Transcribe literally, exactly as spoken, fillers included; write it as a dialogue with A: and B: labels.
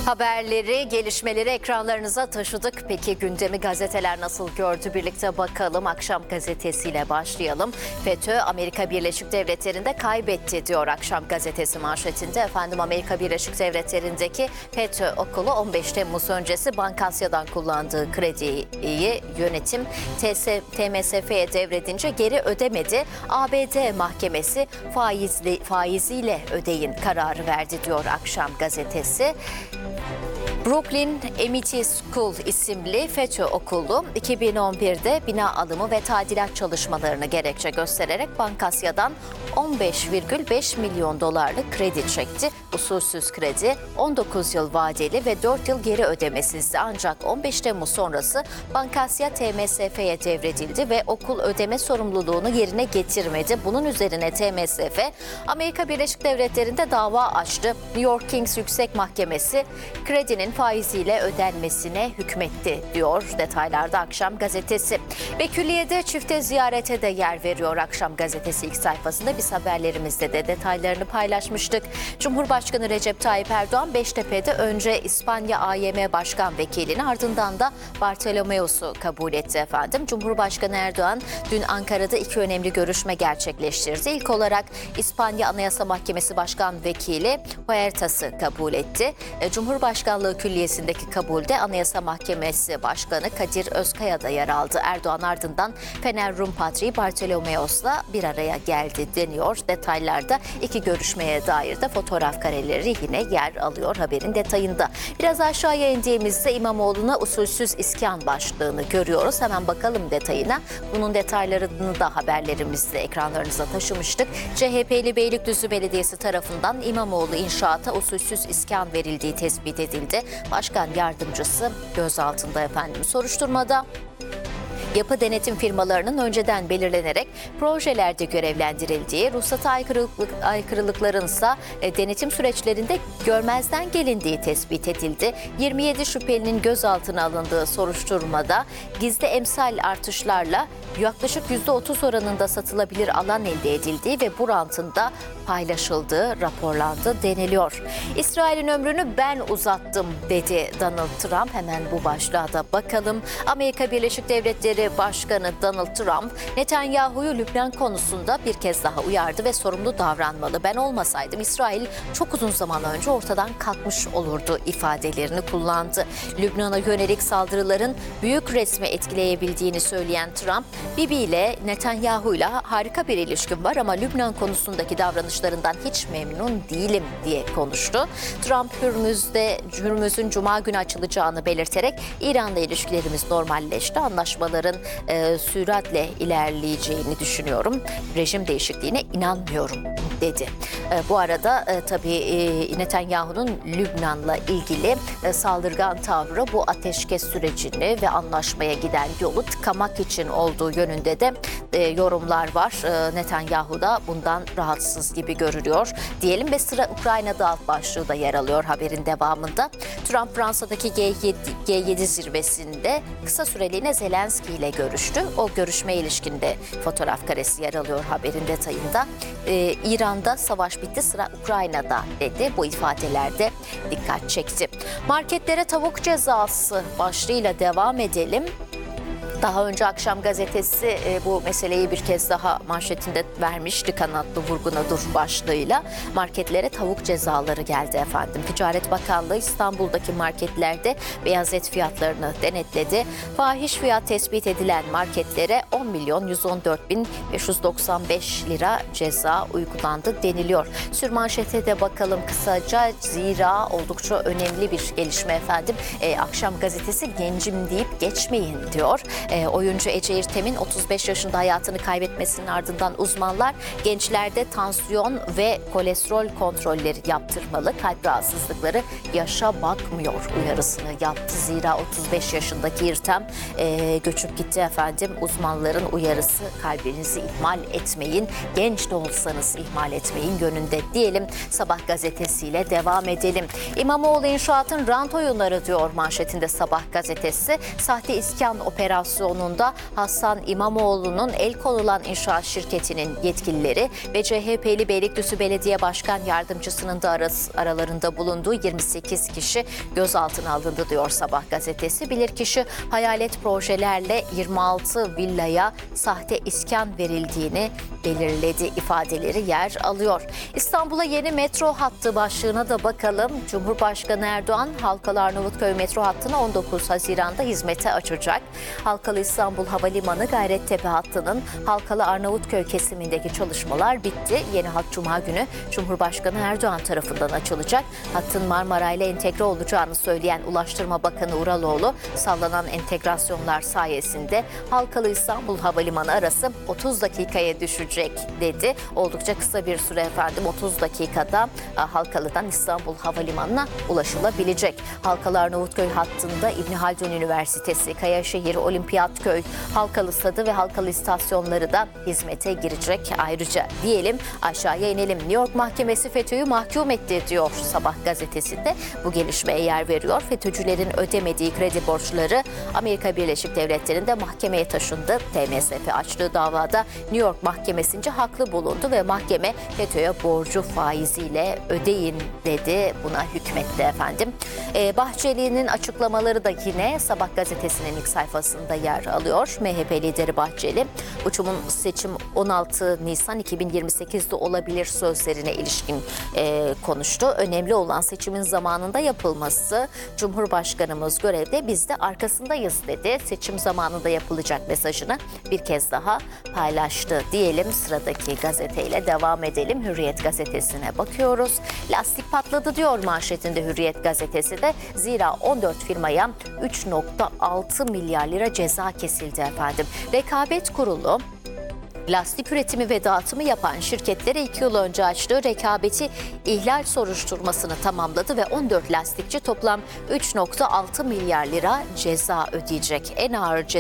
A: Haberleri, gelişmeleri ekranlarınıza taşıdık. Peki gündemi gazeteler nasıl gördü? Birlikte bakalım. Akşam gazetesiyle başlayalım. FETÖ, Amerika Birleşik Devletleri'nde kaybetti diyor Akşam gazetesi manşetinde. Efendim Amerika Birleşik Devletleri'ndeki FETÖ okulu on beş Temmuz öncesi Bankasya'dan kullandığı krediyi yönetim T M S F'ye devredince geri ödemedi. A B D mahkemesi faizli, faiziyle ödeyin kararı verdi diyor Akşam gazetesi. Brooklyn Amity School isimli FETÖ okulu iki bin on birde bina alımı ve tadilat çalışmalarını gerekçe göstererek Bankasya'dan on beş virgül beş milyon dolarlık kredi çekti. Usulsüz kredi on dokuz yıl vadeli ve dört yıl geri ödemesizdi. Ancak on beş Temmuz sonrası Bankasya T M S F'ye devredildi ve okul ödeme sorumluluğunu yerine getirmedi. Bunun üzerine T M S F Amerika Birleşik Devletleri'nde dava açtı. New York Kings Yüksek Mahkemesi kredinin faiziyle ödenmesine hükmetti diyor detaylarda Akşam gazetesi. Ve külliyede çifte ziyarete de yer veriyor Akşam gazetesi ilk sayfasında. Biz haberlerimizde de detaylarını paylaşmıştık. Cumhurbaşkanı Recep Tayyip Erdoğan Beştepe'de önce İspanya A Y M Başkan Vekilini ardından da Bartolomeos'u kabul etti efendim. Cumhurbaşkanı Erdoğan dün Ankara'da iki önemli görüşme gerçekleştirdi. İlk olarak İspanya Anayasa Mahkemesi Başkan Vekili Huertas'ı kabul etti. Cumhurbaşkanlığı Külliyesi'ndeki kabulde Anayasa Mahkemesi Başkanı Kadir Özkaya da yer aldı. Erdoğan ardından Fener Rum Patriği Bartolomeos'la bir araya geldi deniyor. Detaylarda iki görüşmeye dair de fotoğraf kareleri yine yer alıyor haberin detayında. Biraz aşağıya indiğimizde İmamoğlu'na usulsüz iskan başlığını görüyoruz. Hemen bakalım detayına. Bunun detaylarını da haberlerimizde ekranlarınıza taşımıştık. C H P'li Beylikdüzü Belediyesi tarafından İmamoğlu inşaata usulsüz iskan verildiği tespit edildi. Başkan yardımcısı gözaltında efendim. Soruşturmada yapı denetim firmalarının önceden belirlenerek projelerde görevlendirildiği, ruhsata aykırılık, aykırılıkların ise denetim süreçlerinde görmezden gelindiği tespit edildi. yirmi yedi şüphelinin gözaltına alındığı soruşturmada gizli emsal artışlarla yaklaşık yüzde otuz oranında satılabilir alan elde edildiği ve bu rantında paylaşıldığı raporlandı deniliyor. İsrail'in ömrünü ben uzattım dedi Donald Trump. Hemen bu başlığa da bakalım. Amerika Birleşik Devletleri Başkanı Donald Trump, Netanyahu'yu Lübnan konusunda bir kez daha uyardı ve sorumlu davranmalı. Ben olmasaydım İsrail çok uzun zaman önce ortadan kalkmış olurdu ifadelerini kullandı. Lübnan'a yönelik saldırıların büyük resmi etkileyebildiğini söyleyen Trump, Bibi ile Netanyahu ile harika bir ilişkim var ama Lübnan konusundaki davranışlarından hiç memnun değilim diye konuştu. Trump Hürmüz'de Hürmüz'ün Cuma günü açılacağını belirterek İran'la ilişkilerimiz normalleşti. Anlaşmaların e, süratle ilerleyeceğini düşünüyorum. Rejim değişikliğine inanmıyorum dedi. E, bu arada e, tabii e, Netanyahu'nun Lübnan'la ilgili e, saldırgan tavrı bu ateşkes sürecini ve anlaşmaya giden yolu tıkamak için olduğu yönünde de e, yorumlar var. E, Netanyahu da bundan rahatsız gibi görülüyor diyelim ve sıra Ukrayna'da alt başlığı da yer alıyor haberin devamında. Trump Fransa'daki G yedi zirvesinde kısa süreliğine Zelenski ile görüştü. O görüşmeye ilişkinde fotoğraf karesi yer alıyor haberin detayında. Ee, İran'da savaş bitti, sıra Ukrayna'da dedi. Bu ifadelerde dikkat çekti. Marketlere tavuk cezası başlığıyla devam edelim. Daha önce Akşam gazetesi e, bu meseleyi bir kez daha manşetinde vermişti, kanatlı vurguna dur başlığıyla. Marketlere tavuk cezaları geldi efendim. Ticaret Bakanlığı İstanbul'daki marketlerde beyaz et fiyatlarını denetledi. Fahiş fiyat tespit edilen marketlere on milyon yüz on dört bin beş yüz doksan beş lira ceza uygulandı deniliyor. Sürmanşete de bakalım kısaca, zira oldukça önemli bir gelişme efendim. E, Akşam gazetesi gencim deyip geçmeyin diyor. E, oyuncu Ece İrtem'in otuz beş yaşında hayatını kaybetmesinin ardından uzmanlar gençlerde tansiyon ve kolesterol kontrolleri yaptırmalı. Kalp rahatsızlıkları yaşa bakmıyor uyarısını yaptı. Zira otuz beş yaşındaki İrtem e, göçüp gitti efendim. Uzmanların uyarısı, kalbinizi ihmal etmeyin. Genç de olsanız ihmal etmeyin yönünde diyelim. Sabah gazetesiyle devam edelim. İmamoğlu inşaatın rant oyunları diyor manşetinde Sabah gazetesi. Sahte iskan operasyonu operasyonunda Hasan İmamoğlu'nun el konulan inşaat şirketinin yetkilileri ve C H P'li Beylikdüzü Belediye Başkan Yardımcısının da aralarında bulunduğu yirmi sekiz kişi gözaltına alındı diyor Sabah gazetesi. Bilirkişi hayalet projelerle yirmi altı villaya sahte iskan verildiğini belirledi ifadeleri yer alıyor. İstanbul'a yeni metro hattı başlığına da bakalım. Cumhurbaşkanı Erdoğan Halkalı Arnavutköy metro hattını on dokuz Haziran'da hizmete açacak. Halkalı İstanbul Havalimanı Gayrettepe hattının Halkalı Arnavutköy kesimindeki çalışmalar bitti. Yeni hat Cuma günü Cumhurbaşkanı Erdoğan tarafından açılacak. Hattın Marmara ile entegre olacağını söyleyen Ulaştırma Bakanı Uraloğlu, sallanan entegrasyonlar sayesinde Halkalı İstanbul Havalimanı arası otuz dakikaya düşecek dedi. Oldukça kısa bir süre efendim, otuz dakikada Halkalı'dan İstanbul Havalimanı'na ulaşılabilecek. Halkalı Arnavutköy hattında İbni Haldun Üniversitesi, Kayaşehir, Olimpiyatköy, Halkalı Stadı ve Halkalı istasyonları da hizmete girecek. Ayrıca diyelim aşağıya inelim. New York Mahkemesi FETÖ'yü mahkum etti diyor Sabah gazetesinde. Bu gelişmeye yer veriyor. FETÖ'cülerin ödemediği kredi borçları Amerika Birleşik Devletleri'nde mahkemeye taşındı. T M S F açtığı davada New York Mahkemesi'nce haklı bulundu ve mahkeme FETÖ'ye borcu faiziyle ödeyin dedi. Buna hükmetti efendim. Ee, Bahçeli'nin açıklamaları da yine Sabah gazetesinin ilk sayfasında yer alıyor. M H P lideri Bahçeli, uçumun seçim on altı Nisan iki bin yirmi sekiz'de olabilir sözlerine ilişkin e, konuştu. Önemli olan seçimin zamanında yapılması. Cumhurbaşkanımız görevde, biz de arkasındayız dedi. Seçim zamanında yapılacak mesajını bir kez daha paylaştı diyelim. Sıradaki gazeteyle devam edelim. Hürriyet gazetesine bakıyoruz. Lastik patladı diyor manşetinde Hürriyet gazetesi de. Zira on dört firmaya üç nokta altı milyar lira ceza kesildi efendim. Rekabet Kurulu lastik üretimi ve dağıtımı yapan şirketlere iki yıl önce açtığı rekabeti ihlal soruşturmasını tamamladı ve on dört lastikçi toplam üç nokta altı milyar lira ceza ödeyecek. En ağır ceza